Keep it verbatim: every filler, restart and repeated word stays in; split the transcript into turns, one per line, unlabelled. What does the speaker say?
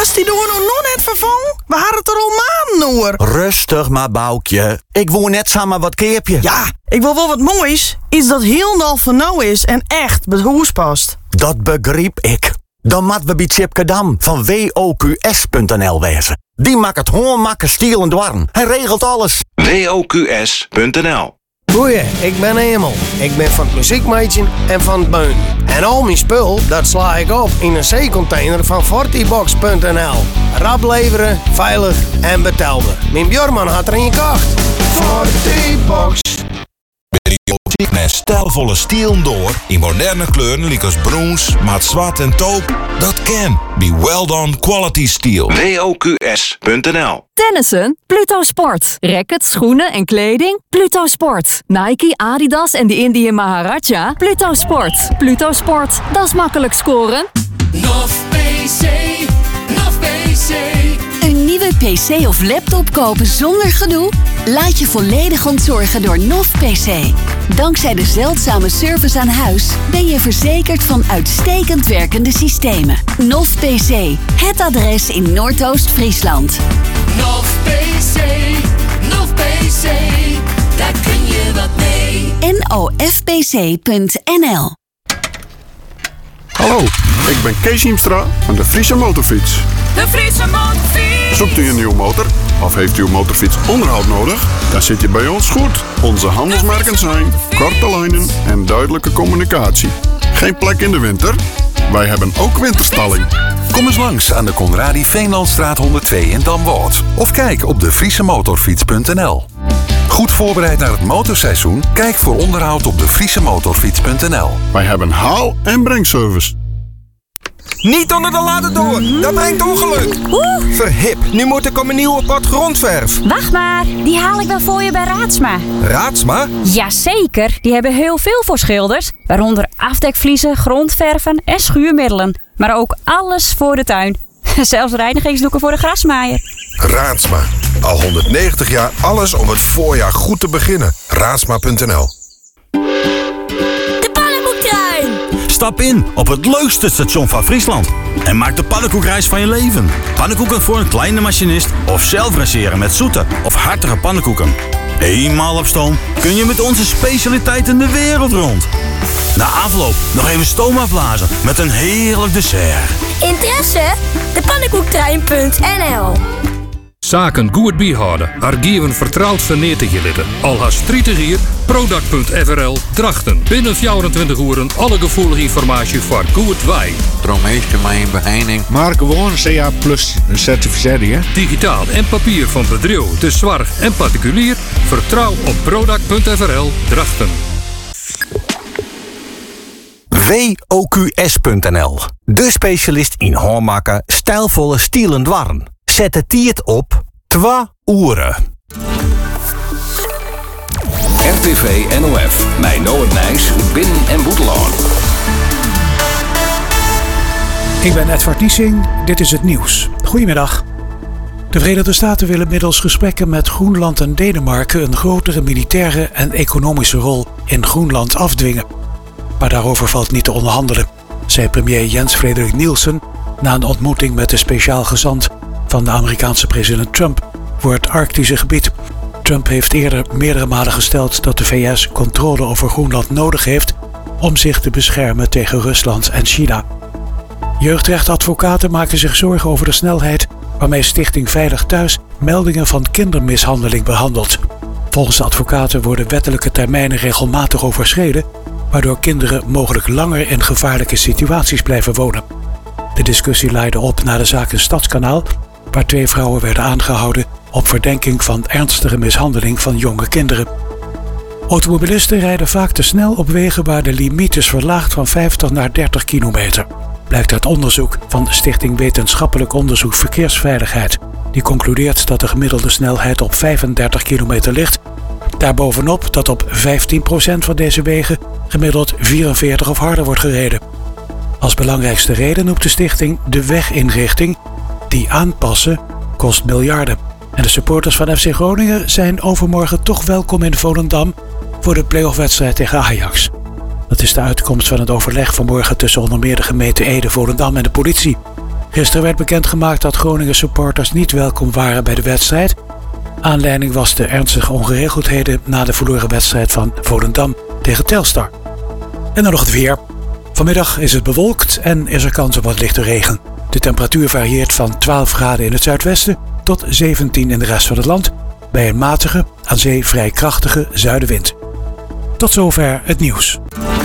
Hast die door nog net vervangen? We hadden het er al maanden over.
Rustig maar, Boukje. Ik woon net samen wat keerpje.
Ja, ik wil wel wat moois. Iets dat heel van nou is en echt bij het huis past.
Dat begreep ik. Dan moeten we bij Tjipke Dam van W O Q S punt N L wezen. Die maakt het gewoon makken, stiel en dwarren. Hij regelt alles.
W O Q S punt N L.
Goeie, ik ben Emel. Ik ben van het muziekmeisje en van het beun. En al mijn spul, dat sla ik op in een zeecontainer van fortybox punt N L. Rap leveren, veilig en betaalbaar. Mijn Björman had er een gekocht. Fortybox.
Met stijlvolle stielen door in moderne kleuren zoals bruins, maat zwart en taupe. Dat kan bij Well Done Quality Steel.
W O Q S punt N L.
Tennissen? Pluto Sport. Rackets, schoenen en kleding? Pluto Sport. Nike, Adidas en de Indian Maharaja? Pluto Sport. Pluto Sport. Dat is makkelijk scoren.
Nof P C. Nof P C.
Een nieuwe pc of laptop kopen zonder gedoe? Laat je volledig ontzorgen door Nof P C. Dankzij de zeldzame service aan huis ben je verzekerd van uitstekend werkende systemen. Nof P C, het adres in Noordoost-Friesland.
Nof P C. Nof P C. Daar kun je wat mee.
N O F P C punt N L.
Hallo, ik ben Kees Hiemstra van de Friese Motorfiets.
De Friese Motorfiets.
Zoekt u een nieuwe motor of heeft uw motorfiets onderhoud nodig? Dan zit je bij ons goed. Onze handelsmerken zijn korte lijnen en duidelijke communicatie. Geen plek in de winter? Wij hebben ook winterstalling.
Kom eens langs aan de Conradi Veenlandstraat honderdtwee in Damwoord. Of kijk op de friese motorfiets punt N L. Goed voorbereid naar het motorseizoen? Kijk voor onderhoud op de friese motorfiets punt N L.
Wij hebben haal- en brengservice.
Niet onder de ladder door, dat brengt ongeluk.
Oeh.
Verhip, nu moet ik om een nieuwe pot grondverf.
Wacht maar, die haal ik wel voor je bij Raadsma.
Raadsma?
Jazeker, die hebben heel veel voor schilders. Waaronder afdekvliezen, grondverven en schuurmiddelen. Maar ook alles voor de tuin. Zelfs reinigingsdoeken voor de grasmaaier.
Raadsma, al honderdnegentig jaar alles om het voorjaar goed te beginnen. Raadsma punt N L.
Stap in op het leukste station van Friesland en maak de pannenkoekreis van je leven. Pannenkoeken voor een kleine machinist of zelf raseren met zoete of hartige pannenkoeken. Eenmaal op stoom kun je met onze specialiteiten de wereld rond. Na afloop nog even stoom afblazen met een heerlijk dessert.
Interesse? De pannenkoektrein punt N L.
Zaken goed bijhouden. Archieven vertrouwd vernietigd jullie. Al haast drietig hier. Product punt F R L Drachten. Binnen vierentwintig uur alle gevoelige informatie voor goed wij.
Droommeester mijn beheining.
Maar gewoon C A plus een certificaat.
Digitaal en papier van bedrijf, de zorg en particulier. Vertrouw op Product punt F R L Drachten.
W O Q S punt N L. De specialist in hoormaken, stijlvolle stielen dwarren. Zet het tiert op twee uren.
R T V N O F. Mijn Noord Nijs, Binnen- en Boetelaan.
Ik ben Edward Niesing. Dit is het nieuws. Goedemiddag. De Verenigde Staten willen middels gesprekken met Groenland en Denemarken een grotere militaire en economische rol in Groenland afdwingen. Maar daarover valt niet te onderhandelen, zei premier Jens Frederik Nielsen na een ontmoeting met de speciaal gezant van de Amerikaanse president Trump voor het Arctische gebied. Trump heeft eerder meerdere malen gesteld dat de V S controle over Groenland nodig heeft om zich te beschermen tegen Rusland en China. Jeugdrechtadvocaten maken zich zorgen over de snelheid waarmee Stichting Veilig Thuis meldingen van kindermishandeling behandelt. Volgens de advocaten worden wettelijke termijnen regelmatig overschreden, waardoor kinderen mogelijk langer in gevaarlijke situaties blijven wonen. De discussie leidde op naar de zaak in Stadskanaal, waar twee vrouwen werden aangehouden op verdenking van ernstige mishandeling van jonge kinderen. Automobilisten rijden vaak te snel op wegen waar de limiet is verlaagd van vijftig naar dertig kilometer. Blijkt uit onderzoek van de Stichting Wetenschappelijk Onderzoek Verkeersveiligheid. Die concludeert dat de gemiddelde snelheid op vijfendertig kilometer ligt. Daarbovenop dat op vijftien procent van deze wegen gemiddeld vierenveertig of harder wordt gereden. Als belangrijkste reden noemt de stichting de weginrichting. Die aanpassen kost miljarden. En de supporters van F C Groningen zijn overmorgen toch welkom in Volendam voor de play-offwedstrijd tegen Ajax. Dat is de uitkomst van het overleg vanmorgen tussen onder meer de gemeente Ede, Volendam en de politie. Gisteren werd bekendgemaakt dat Groningen supporters niet welkom waren bij de wedstrijd. Aanleiding was de ernstige ongeregeldheden na de verloren wedstrijd van Volendam tegen Telstar. En dan nog het weer. Vanmiddag is het bewolkt en is er kans op wat lichte regen. De temperatuur varieert van twaalf graden in het zuidwesten tot zeventien in de rest van het land, bij een matige, aan zee vrij krachtige zuidenwind. Tot zover het nieuws.